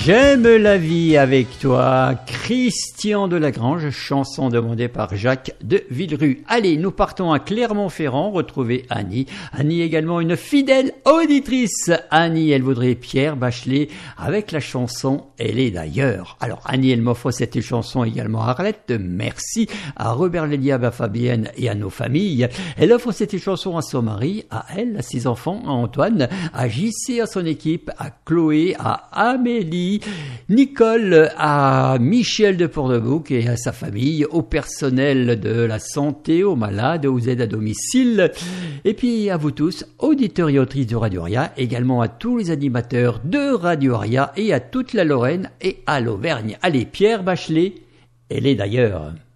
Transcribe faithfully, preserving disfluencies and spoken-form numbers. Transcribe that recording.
J'aime la vie avec toi, Christian Delagrange, chanson demandée par Jacques de Villerue. Allez, nous partons à Clermont-Ferrand, retrouver Annie. Annie également une fidèle auditrice. Annie, elle voudrait Pierre Bachelet avec la chanson Elle est d'ailleurs. Alors Annie, elle m'offre cette chanson également à Arlette. Merci à Robert Léliab, à Fabienne et à nos familles. Elle offre cette chanson à son mari, à elle, à ses enfants, à Antoine, à J C, à son équipe, à Chloé, à Amélie, Nicole, à Michel de Port-de-Bouc et à sa famille, au personnel de la santé, aux malades, aux aides à domicile, et puis à vous tous, auditeurs et autrices de Radio Aria, également à tous les animateurs de Radio Aria et à toute la Lorraine et à l'Auvergne. Allez, Pierre Bachelet, elle est d'ailleurs...